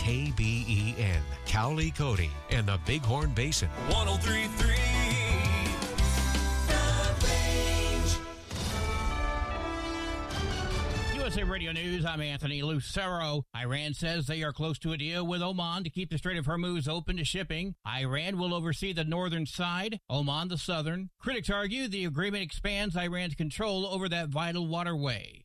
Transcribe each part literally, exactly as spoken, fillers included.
K B E N, Cowley, Cody, and the Bighorn Basin. one oh three point three U S A Radio News, I'm Anthony Lucero. Iran says they are close to a deal with Oman to keep the Strait of Hormuz open to shipping. Iran will oversee the northern side, Oman the southern. Critics argue the agreement expands Iran's control over that vital waterway.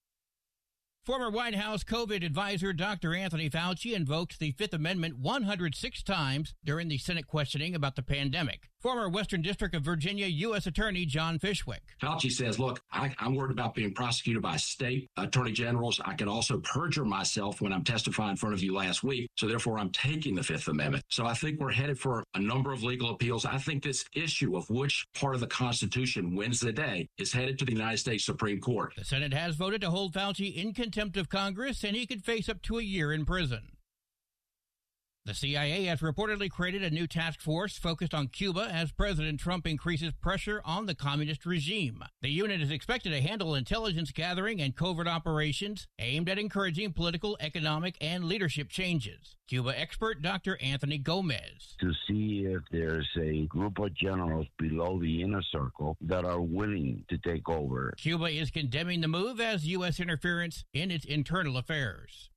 Former White House COVID advisor Doctor Anthony Fauci invoked the Fifth Amendment one hundred six times during the Senate questioning about the pandemic. Former Western District of Virginia U S Attorney John Fishwick. Fauci says, look, I, I'm worried about being prosecuted by state attorney generals. I can also perjure myself when I'm testifying in front of you last week. So therefore, I'm taking the Fifth Amendment. So I think we're headed for a number of legal appeals. I think this issue of which part of the Constitution wins the day is headed to the United States Supreme Court. The Senate has voted to hold Fauci in contempt of Congress, and he could face up to a year in prison. The C I A has reportedly created a new task force focused on Cuba as President Trump increases pressure on the communist regime. The unit is expected to handle intelligence gathering and covert operations aimed at encouraging political, economic, and leadership changes. Cuba expert Doctor Anthony Gomez. To see if there's a group of generals below the inner circle that are willing to take over. Cuba is condemning the move as U S interference in its internal affairs.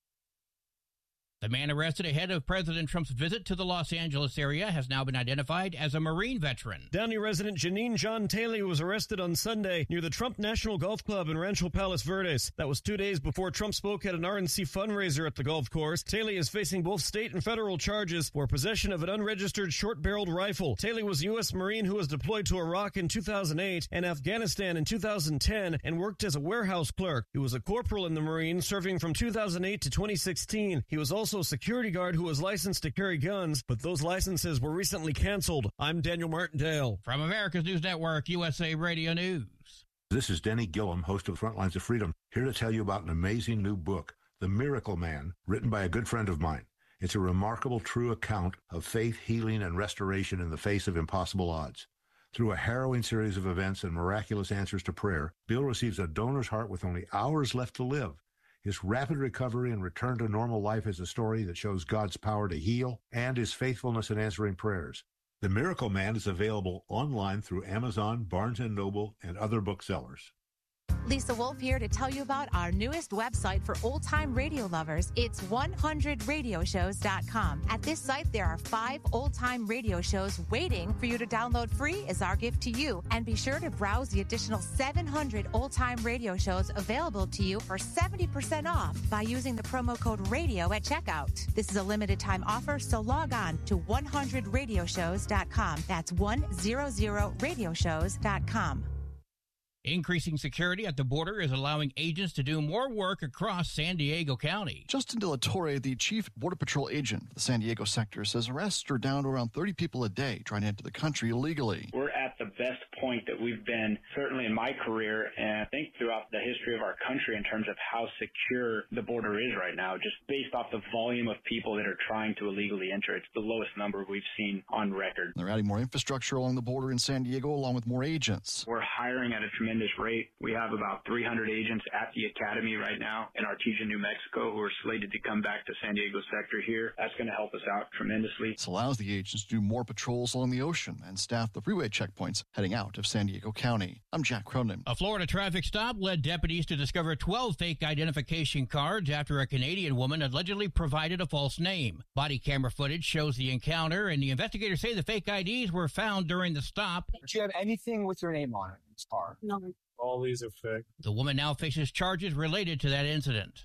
The man arrested ahead of President Trump's visit to the Los Angeles area has now been identified as a Marine veteran. Downey resident Janine John Taylor was arrested on Sunday near the Trump National Golf Club in Rancho Palos Verdes. That was two days before Trump spoke at an R N C fundraiser at the golf course. Taylor is facing both state and federal charges for possession of an unregistered short-barreled rifle. Taylor was a U S Marine who was deployed to Iraq in two thousand eight and Afghanistan in two thousand ten and worked as a warehouse clerk. He was a corporal in the Marines, serving from two thousand eight to twenty sixteen. He was also a security guard who was licensed to carry guns, but those licenses were recently canceled. I'm Daniel Martindale. From America's News Network, U S A Radio News. This is Denny Gillum, host of Frontlines of Freedom, here to tell you about an amazing new book, The Miracle Man, written by a good friend of mine. It's a remarkable, true account of faith, healing, and restoration in the face of impossible odds. Through a harrowing series of events and miraculous answers to prayer, Bill receives a donor's heart with only hours left to live. His rapid recovery and return to normal life is a story that shows God's power to heal and his faithfulness in answering prayers. The Miracle Man is available online through Amazon, Barnes and Noble, and other booksellers. Lisa Wolf here to tell you about our newest website for old-time radio lovers. It's one hundred radio shows dot com. At this site, there are five old-time radio shows waiting for you to download free as our gift to you. And be sure to browse the additional seven hundred old-time radio shows available to you for seventy percent off by using the promo code RADIO at checkout. This is a limited-time offer, so log on to one hundred radio shows dot com. That's one hundred radio shows dot com. Increasing security at the border is allowing agents to do more work across San Diego County. Justin De La Torre, the chief Border Patrol agent for the San Diego sector, says arrests are down to around thirty people a day trying to enter the country illegally. We're at the best point that we've been, certainly in my career, and I think throughout the history of our country in terms of how secure the border is right now, just based off the volume of people that are trying to illegally enter. It's the lowest number we've seen on record. They're adding more infrastructure along the border in San Diego, along with more agents. We're hiring at a tremendous rate. We have about three hundred agents at the academy right now in Artesia, New Mexico, who are slated to come back to San Diego sector here. That's going to help us out tremendously. This allows the agents to do more patrols along the ocean and staff the freeway checkpoints heading out of San Diego County. I'm Jack Cronin. A Florida traffic stop led deputies to discover twelve fake identification cards after a Canadian woman allegedly provided a false name. Body camera footage shows the encounter, and the investigators say the fake I Ds were found during the stop. Do you have anything with your name on it in this car? No. All these are fake. The woman now faces charges related to that incident.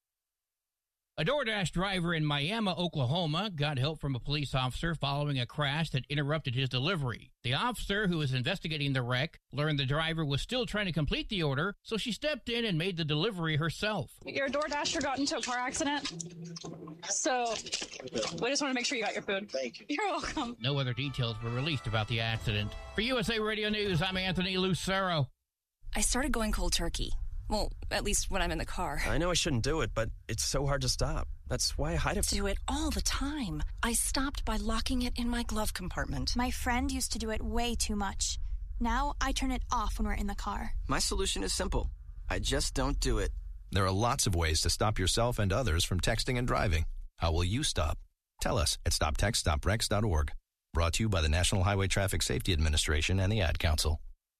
A DoorDash driver in Miami, Oklahoma, got help from a police officer following a crash that interrupted his delivery. The officer, who was investigating the wreck, learned the driver was still trying to complete the order, so she stepped in and made the delivery herself. Your DoorDasher got into a car accident, so we just want to make sure you got your food. Thank you. You're welcome. No other details were released about the accident. For U S A Radio News, I'm Anthony Lucero. I started going cold turkey. Well, at least when I'm in the car. I know I shouldn't do it, but it's so hard to stop. That's why I hide it. Do it all the time. I stopped by locking it in my glove compartment. My friend used to do it way too much. Now I turn it off when we're in the car. My solution is simple. I just don't do it. There are lots of ways to stop yourself and others from texting and driving. How will you stop? Tell us at stop text stop rex dot org. Brought to you by the National Highway Traffic Safety Administration and the Ad Council.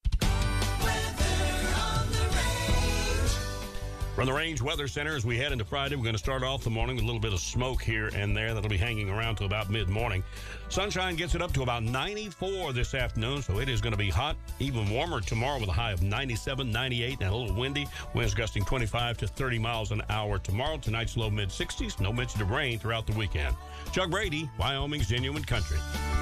From the Range Weather Center, as we head into Friday, we're going to start off the morning with a little bit of smoke here and there. That'll be hanging around till about mid-morning. Sunshine gets it up to about ninety-four this afternoon, so it is going to be hot, even warmer tomorrow with a high of ninety-seven, ninety-eight, and a little windy. Winds gusting twenty-five to thirty miles an hour tomorrow. Tonight's low mid-sixties. No mention of rain throughout the weekend. Chuck Brady, Wyoming's Genuine Country.